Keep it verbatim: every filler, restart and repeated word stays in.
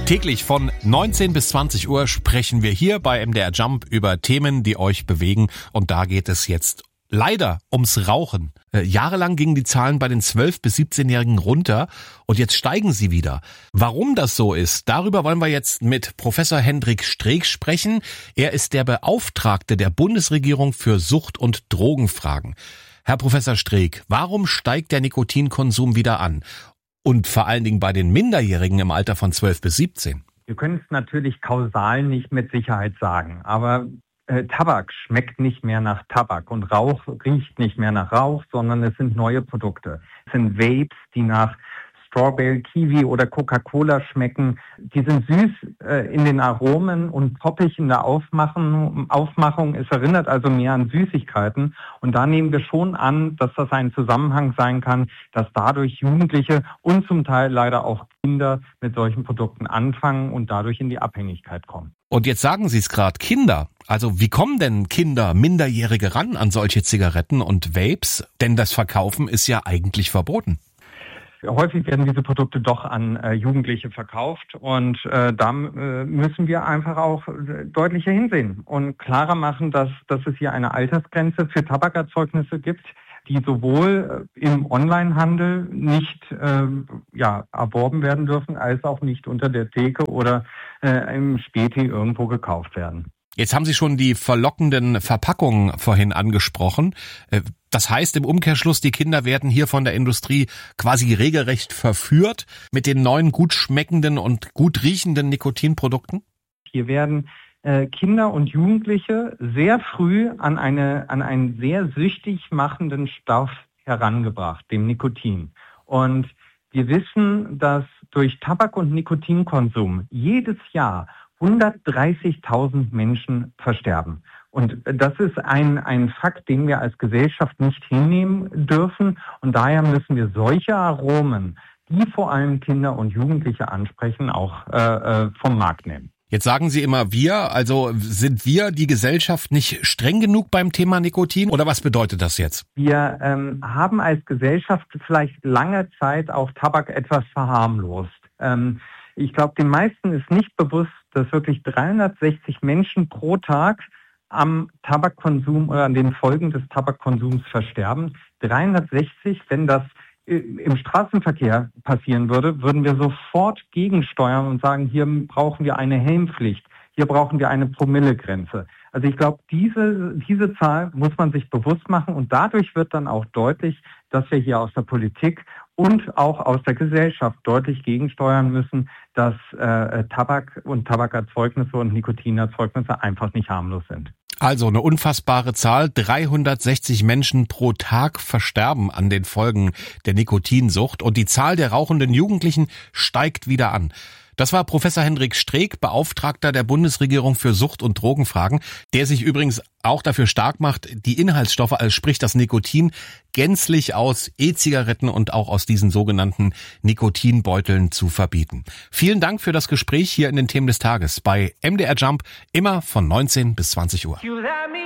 Täglich von neunzehn bis zwanzig Uhr sprechen wir hier bei M D R Jump über Themen, die euch bewegen. Und da geht es jetzt leider ums Rauchen. Äh, jahrelang gingen die Zahlen bei den zwölf- bis siebzehnjährigen runter und jetzt steigen sie wieder. Warum das so ist, darüber wollen wir jetzt mit Professor Hendrik Streeck sprechen. Er ist der Beauftragte der Bundesregierung für Sucht- und Drogenfragen. Herr Professor Streeck, warum steigt der Nikotinkonsum wieder an? Und vor allen Dingen bei den Minderjährigen im Alter von zwölf bis siebzehn. Wir können es natürlich kausal nicht mit Sicherheit sagen, aber äh, Tabak schmeckt nicht mehr nach Tabak und Rauch riecht nicht mehr nach Rauch, sondern es sind neue Produkte. Es sind Vapes, die nach Strawberry, Kiwi oder Coca-Cola schmecken. Die sind süß äh, in den Aromen und poppig in der Aufmachung. Aufmachung. Es erinnert also mehr an Süßigkeiten. Und da nehmen wir schon an, dass das ein Zusammenhang sein kann, dass dadurch Jugendliche und zum Teil leider auch Kinder mit solchen Produkten anfangen und dadurch in die Abhängigkeit kommen. Und jetzt sagen Sie es gerade, Kinder. Also wie kommen denn Kinder, Minderjährige ran an solche Zigaretten und Vapes? Denn das Verkaufen ist ja eigentlich verboten. Häufig werden diese Produkte doch an äh, Jugendliche verkauft und äh, da äh, müssen wir einfach auch äh, deutlicher hinsehen und klarer machen, dass, dass es hier eine Altersgrenze für Tabakerzeugnisse gibt, die sowohl äh, im Onlinehandel nicht äh, ja, erworben werden dürfen, als auch nicht unter der Theke oder äh, im Späti irgendwo gekauft werden. Jetzt haben Sie schon die verlockenden Verpackungen vorhin angesprochen. Das heißt im Umkehrschluss, die Kinder werden hier von der Industrie quasi regelrecht verführt mit den neuen gut schmeckenden und gut riechenden Nikotinprodukten? Hier werden äh, Kinder und Jugendliche sehr früh an eine an einen sehr süchtig machenden Stoff herangebracht, dem Nikotin. Und wir wissen, dass durch Tabak- und Nikotinkonsum jedes Jahr hundertdreißigtausend Menschen versterben. Und das ist ein, ein Fakt, den wir als Gesellschaft nicht hinnehmen dürfen. Und daher müssen wir solche Aromen, die vor allem Kinder und Jugendliche ansprechen, auch äh, vom Markt nehmen. Jetzt sagen Sie immer wir, also sind wir die Gesellschaft nicht streng genug beim Thema Nikotin oder was bedeutet das jetzt? Wir ähm, haben als Gesellschaft vielleicht lange Zeit auch Tabak etwas verharmlost. Ähm, ich glaube, den meisten ist nicht bewusst, dass wirklich dreihundertsechzig Menschen pro Tag am Tabakkonsum oder an den Folgen des Tabakkonsums versterben. dreihundertsechzig, wenn das im Straßenverkehr passieren würde, würden wir sofort gegensteuern und sagen, hier brauchen wir eine Helmpflicht, hier brauchen wir eine Promillegrenze. Also ich glaube, diese, diese Zahl muss man sich bewusst machen und dadurch wird dann auch deutlich, dass wir hier aus der Politik und auch aus der Gesellschaft deutlich gegensteuern müssen, dass äh, Tabak und Tabakerzeugnisse und Nikotinerzeugnisse einfach nicht harmlos sind. Also eine unfassbare Zahl. dreihundertsechzig Menschen pro Tag versterben an den Folgen der Nikotinsucht und die Zahl der rauchenden Jugendlichen steigt wieder an. Das war Professor Hendrik Streeck, Beauftragter der Bundesregierung für Sucht- und Drogenfragen, der sich übrigens auch dafür stark macht, die Inhaltsstoffe, also sprich das Nikotin, gänzlich aus E-Zigaretten und auch aus diesen sogenannten Nikotinbeuteln zu verbieten. Vielen Dank für das Gespräch hier in den Themen des Tages bei M D R Jump, immer von neunzehn bis zwanzig Uhr.